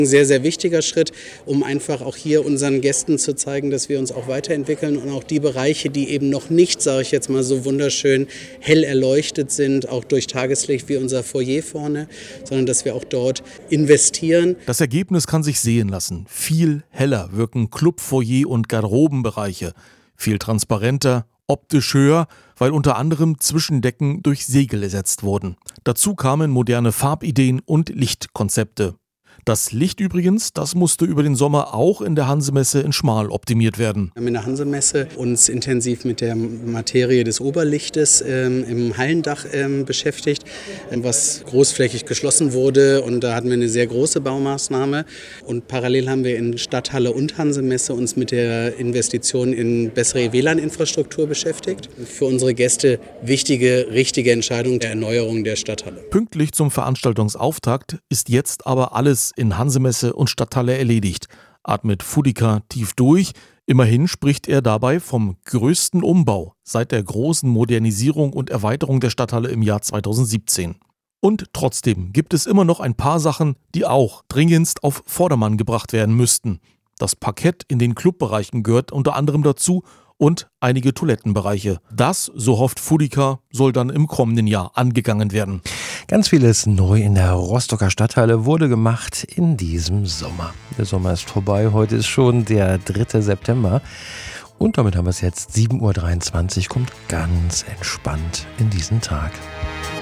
Ein sehr, sehr wichtiger Schritt, um einfach auch hier unseren Gästen zu zeigen, dass wir uns auch weiterentwickeln und auch die Bereiche, die eben noch nicht, sage ich jetzt mal, so wunderschön hell erleuchtet sind, auch durch Tageslicht wie unser Foyer vorne, sondern dass wir auch dort investieren. Das Ergebnis kann sich sehen lassen. Viel heller wirken Club, Foyer und Garderobenbereiche. Viel transparenter, optisch höher, weil unter anderem Zwischendecken durch Segel ersetzt wurden. Dazu kamen moderne Farbideen und Lichtkonzepte. Das Licht übrigens, das musste über den Sommer auch in der Hansemesse in Schmal optimiert werden. Wir haben in der Hansemesse uns intensiv mit der Materie des Oberlichtes im Hallendach beschäftigt, was großflächig geschlossen wurde, und da hatten wir eine sehr große Baumaßnahme. Und parallel haben wir in Stadthalle und Hansemesse uns mit der Investition in bessere WLAN-Infrastruktur beschäftigt. Für unsere Gäste wichtige, richtige Entscheidung der Erneuerung der Stadthalle. Pünktlich zum Veranstaltungsauftakt ist jetzt aber alles in Hansemesse und Stadthalle erledigt, atmet Foudica tief durch. Immerhin spricht er dabei vom größten Umbau seit der großen Modernisierung und Erweiterung der Stadthalle im Jahr 2017. Und trotzdem gibt es immer noch ein paar Sachen, die auch dringendst auf Vordermann gebracht werden müssten. Das Parkett in den Clubbereichen gehört unter anderem dazu und einige Toilettenbereiche. Das, so hofft Foudica, soll dann im kommenden Jahr angegangen werden. Ganz vieles neu in der Rostocker Stadthalle wurde gemacht in diesem Sommer. Der Sommer ist vorbei, heute ist schon der 3. September. Und damit haben wir es jetzt, 7.23 Uhr, kommt ganz entspannt in diesen Tag.